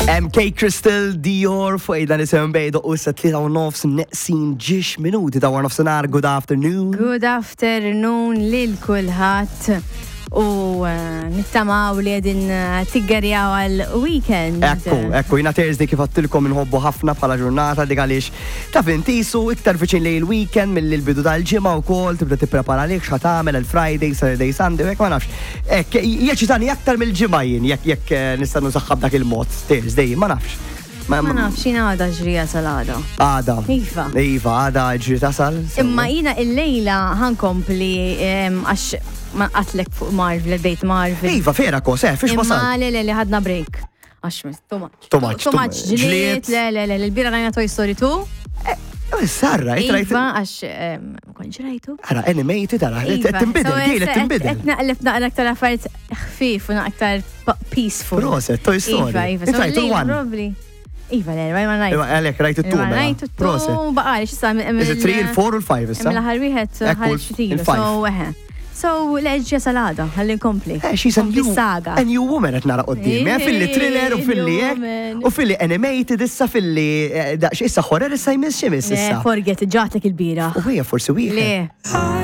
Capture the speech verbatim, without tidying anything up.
M K Crystal Dior fuq ida nisem bejda u sa tlieta u nofs neqsin ġiex minuti ta' war nofsinhar. Good afternoon. Good afternoon lil kulħadd. U nittamaw li għedin tiggerjaw għal-weekend. Ekku, ekku, jina Thursday kif għattilkom inħobbu ħafna bħala ġurnata dik għaliex ta' fintisu iktar viċin li l-weekend mill-bidu tal-ġimgħa wkoll tibda tipprepara lek x'ħatamel il-Friday, Saturday, Sunday, hekk ma nafx. Hekk jeċitani aktar mill-ġimgħa jien jekk jekk nista' nusaħħab dak il-mod Thursday, ma nafx. Ma nafx jina għada ġrija sal-għada. Għada. Iva. Iva, għada ġrija tasal. Imma jina il-lejla ħankompli għax ma qatlek fuq Marvel, l-bejt Marvel. Iva, fera kos, eh, fiex masal. Imma le, le, li ħadna break. Għax, too much. Too much. Too much ġliet. Le, le, le, l-bira rajna Toy Story two. Sarra, Iva, għax, kon ġrajtu? Għara, animated, għara, t-timbidel, għilet t-timbidel. Etna għalif naqra aktar affarijiet xfif u aktar peaceful. Proset, Toy Story. Iva, Iva. It-rajtu l-one. Iva, le, rajma najtu. Iva, għalek, rajtu t-tu. Rajtu t-tu, baqali, xissa. Is it three, il-four, il five, issa? Mela ħarwiħet ħarġ fitilu, so eħe. So, leġġja salada, għallin kompli. Eh, she's a new, a new woman għet nara qoddim. Fil-li thriller u fil-li jek, u fil-li animated issa, fil-li, daqx issa horror issa jmiss ximis issa. Forget, ġatek il-bira. U għija forsi wieħed. Le.